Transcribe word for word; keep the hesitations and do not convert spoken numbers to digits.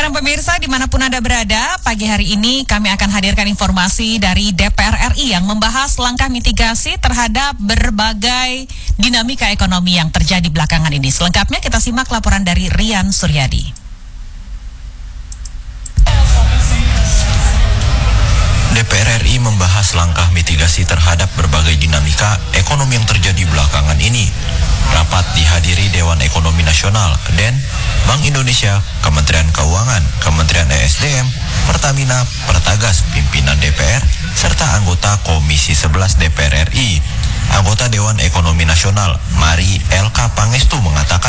dan pemirsa dimanapun Anda berada, pagi hari ini kami akan hadirkan informasi dari D P R R I yang membahas langkah mitigasi terhadap berbagai dinamika ekonomi yang terjadi belakangan ini. Selengkapnya kita simak laporan dari Rian Suryadi. D P R R I membahas langkah mitigasi terhadap berbagai dinamika ekonomi yang terjadi belakangan ini. Rapat dihadiri Dewan Ekonomi Nasional, D E N, Bank Indonesia, Kementerian Keuangan, Kementerian E S D M, Pertamina, Pertagas, pimpinan D P R, serta anggota Komisi sebelas D P R R I. Anggota Dewan Ekonomi Nasional, Mari L K Pangestu mengatakan